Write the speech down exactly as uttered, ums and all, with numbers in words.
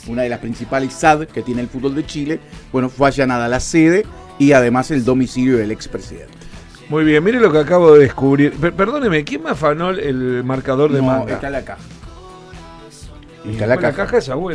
una de las principales S A D que tiene el fútbol de Chile, bueno, fue allanada la sede y además el domicilio del expresidente. Muy bien, mire lo que acabo de descubrir. Per- perdóneme, ¿quién me afanó el marcador de No, manga? está en la caja. Y Está en la después caja. caja esa buena.